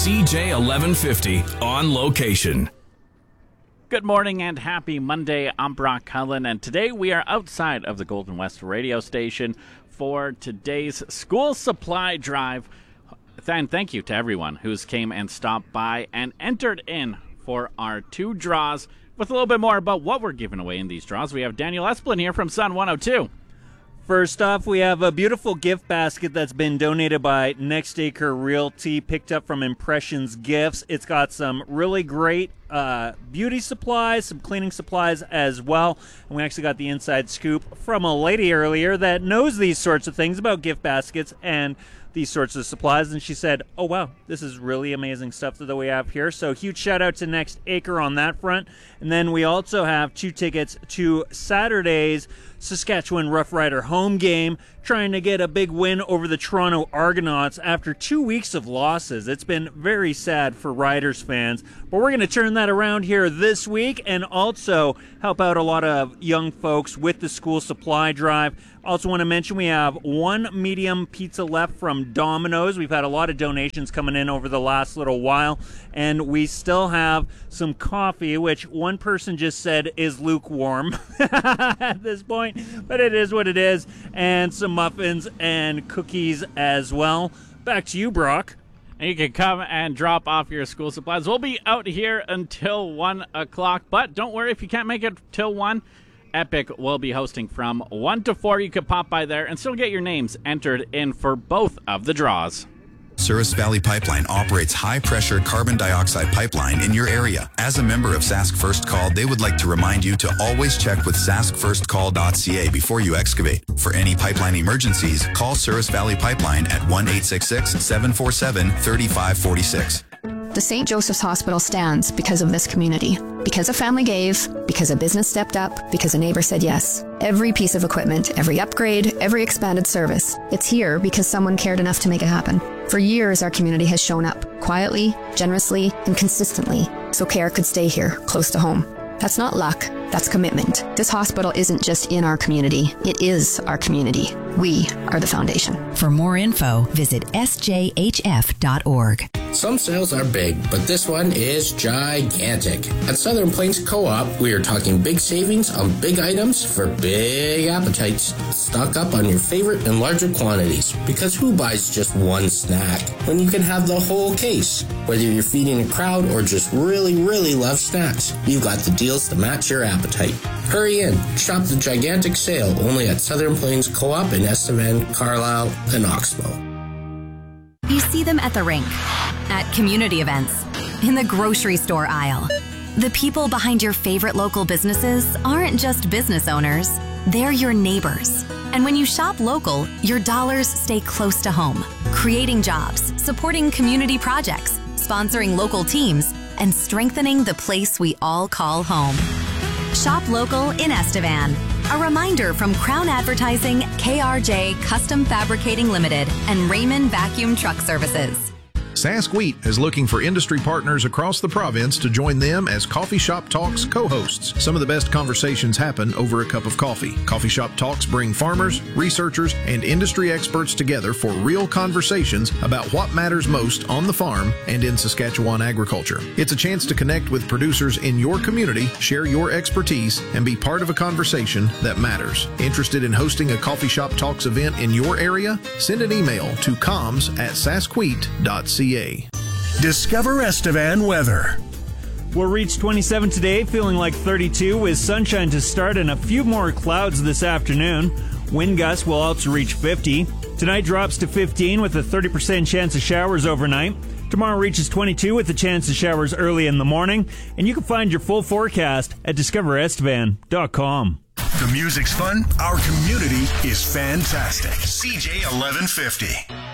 CJ 1150 on location. Good morning and happy Monday. I'm Brock Cullen, and today we are outside of the Golden West radio station for today's school supply drive. And thank you to everyone who's came and stopped by and entered in for our two draws. With a little bit more about what we're giving away in these draws, we have Daniel Esplin here from Sun 102. First off, we have a beautiful gift basket that's been donated by Next Acre Realty, picked up from Impressions Gifts. It's got some really great beauty supplies, some cleaning supplies as well. And we actually got the inside scoop from a lady earlier that knows these sorts of things about gift baskets and these sorts of supplies, and she said, oh wow, this is really amazing stuff that we have here. So huge shout out to Next Acre on that front. And then we also have 2 tickets to Saturday's Saskatchewan Rough Rider home game, trying to get a big win over the Toronto Argonauts after 2 weeks of losses. It's been very sad for Riders fans, but we're going to turn that around here this week and also help out a lot of young folks with the school supply drive. Also want to mention we have 1 medium pizza left from Domino's. We've had a lot of donations coming in over the last little while, and we still have some coffee, which one person just said is lukewarm at this point, but it is what it is, and some muffins and cookies as well. Back to you, Brock. And you can come and drop off your school supplies. We'll be out here until 1 o'clock, but don't worry if you can't make it till 1. Epic will be hosting from 1 to 4. You could pop by there and still get your names entered in for both of the draws. Souris Valley Pipeline operates high-pressure carbon dioxide pipeline in your area. As a member of Sask First Call, they would like to remind you to always check with saskfirstcall.ca before you excavate. For any pipeline emergencies, call Souris Valley Pipeline at 1-866-747-3546. The St. Joseph's Hospital stands because of this community. Because a family gave, because a business stepped up, because a neighbor said yes. Every piece of equipment, every upgrade, every expanded service. It's here because someone cared enough to make it happen. For years, our community has shown up, quietly, generously, and consistently, so care could stay here, close to home. That's not luck, that's commitment. This hospital isn't just in our community, it is our community. We are the foundation. For more info, visit sjhf.org. Some sales are big, but this one is gigantic. At Southern Plains Co-op, we are talking big savings on big items for big appetites. Stock up on your favorite in larger quantities, because who buys just one snack when you can have the whole case? Whether you're feeding a crowd or just really love snacks, you've got the deals to match your appetite. Hurry in, shop the gigantic sale only at Southern Plains Co-op in Estevan, Carlisle, and Oxbow. You see them at the rink, at community events, in the grocery store aisle. The people behind your favorite local businesses aren't just business owners, they're your neighbors. And when you shop local, your dollars stay close to home, creating jobs, supporting community projects, sponsoring local teams, and strengthening the place we all call home. Shop local in Estevan. A reminder from Crown Advertising, KRJ Custom Fabricating Limited, and Raymond Vacuum Truck Services. Sask Wheat is looking for industry partners across the province to join them as Coffee Shop Talks co-hosts. Some of the best conversations happen over a cup of coffee. Coffee Shop Talks bring farmers, researchers, and industry experts together for real conversations about what matters most on the farm and in Saskatchewan agriculture. It's a chance to connect with producers in your community, share your expertise, and be part of a conversation that matters. Interested in hosting a Coffee Shop Talks event in your area? Send an email to comms@saskwheat.ca. Discover Estevan weather. We'll reach 27 today, feeling like 32 with sunshine to start and a few more clouds this afternoon. Wind gusts will also reach 50. Tonight drops to 15 with a 30% chance of showers overnight. Tomorrow reaches 22 with a chance of showers early in the morning. And you can find your full forecast at discoverestevan.com. The music's fun. Our community is fantastic. CJ 1150.